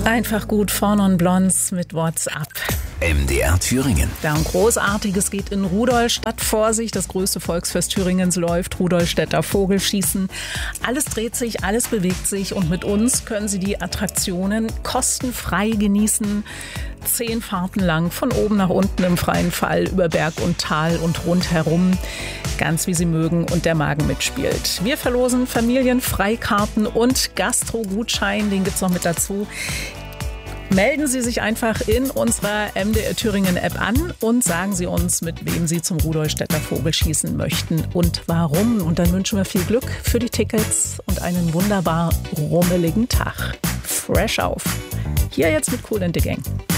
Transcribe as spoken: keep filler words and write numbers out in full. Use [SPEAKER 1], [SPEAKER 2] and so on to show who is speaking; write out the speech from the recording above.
[SPEAKER 1] Einfach gut, vorne und Blondes mit WhatsApp.
[SPEAKER 2] M D R Thüringen.
[SPEAKER 1] Ja, ein Großartiges geht in Rudolstadt vor sich. Das größte Volksfest Thüringens läuft, Rudolstädter Vogelschießen. Alles dreht sich, alles bewegt sich und mit uns können Sie die Attraktionen kostenfrei genießen. Zehn Fahrten lang, von oben nach unten im freien Fall, über Berg und Tal und rundherum. Ganz wie Sie mögen und der Magen mitspielt. Wir verlosen Familienfreikarten und Gastro-Gutschein, den gibt's noch mit dazu. Melden Sie sich einfach in unserer M D R Thüringen App an und sagen Sie uns, mit wem Sie zum Rudolstädter Vogelschießen möchten und warum. Und dann wünschen wir viel Glück für die Tickets und einen wunderbar rummeligen Tag. Fresh auf. Hier jetzt mit Kool and the Gang.